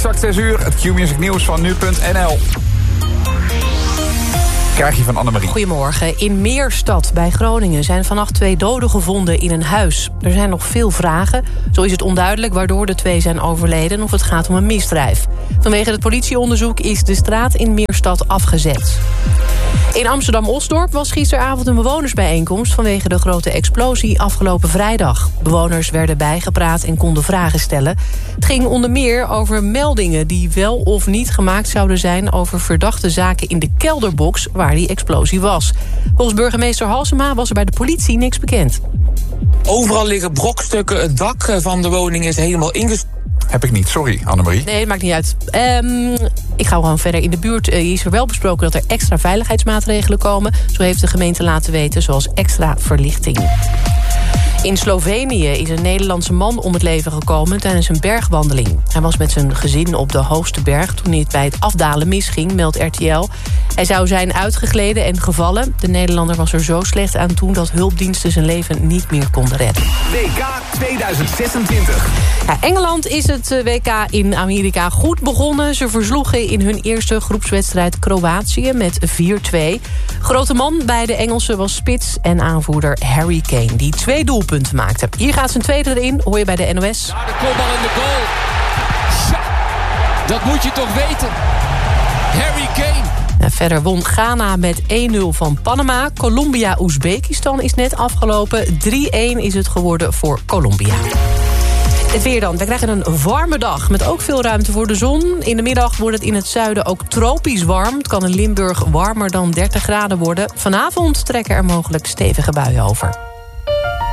exact 6 uur. Het Q-Music nieuws van nu.nl. Krijg je van Annemarie. Goedemorgen. In Meerstad bij Groningen zijn vannacht 2 doden gevonden in een huis. Er zijn nog veel vragen. Zo is het onduidelijk waardoor de 2 zijn overleden of het gaat om een misdrijf. Vanwege het politieonderzoek is de straat in Meerstad afgezet. In Amsterdam-Osdorp was gisteravond een bewonersbijeenkomst vanwege de grote explosie afgelopen vrijdag. Bewoners werden bijgepraat en konden vragen stellen. Het ging onder meer over meldingen die wel of niet gemaakt zouden zijn over verdachte zaken in de kelderbox waar die explosie was. Volgens burgemeester Halsema was er bij de politie niks bekend. Overal liggen brokstukken, het dak van de woning is helemaal ingestort. Heb ik niet, sorry Annemarie. Nee, dat maakt niet uit. Ik ga gewoon verder. In de buurt is er wel besproken dat er extra veiligheidsmaatregelen komen. Zo heeft de gemeente laten weten, zoals extra verlichting. In Slovenië is een Nederlandse man om het leven gekomen tijdens een bergwandeling. Hij was met zijn gezin op de hoogste berg toen het bij het afdalen misging, meldt RTL. Hij zou zijn uitgegleden en gevallen. De Nederlander was er zo slecht aan toe dat hulpdiensten zijn leven niet meer konden redden. WK 2026. Ja, Engeland is het WK in Amerika goed begonnen. Ze versloegen in hun eerste groepswedstrijd Kroatië met 4-2. Grote man bij de Engelsen was spits en aanvoerder Harry Kane, die 2 doelpunten maakte. Hier gaat zijn tweede erin, hoor je bij de NOS. Ja, de kopbal in de goal. Ja, dat moet je toch weten. Harry Kane. En verder won Ghana met 1-0 van Panama. Colombia-Oezbekistan is net afgelopen. 3-1 is het geworden voor Colombia. Het weer dan. We krijgen een warme dag met ook veel ruimte voor de zon. In de middag wordt het in het zuiden ook tropisch warm. Het kan in Limburg warmer dan 30 graden worden. Vanavond trekken er mogelijk stevige buien over.